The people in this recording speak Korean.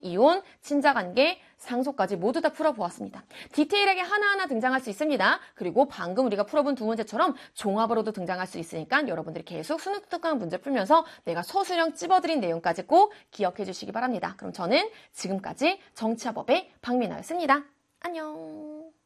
이혼, 친자관계, 상속까지 모두 다 풀어보았습니다. 디테일하게 하나하나 등장할 수 있습니다. 그리고 방금 우리가 풀어본 두 문제처럼 종합으로도 등장할 수 있으니까 여러분들이 계속 수능특강 문제 풀면서 내가 서술형 찝어드린 내용까지 꼭 기억해 주시기 바랍니다. 그럼 저는 지금까지 정치화법의 박민아였습니다. 안녕.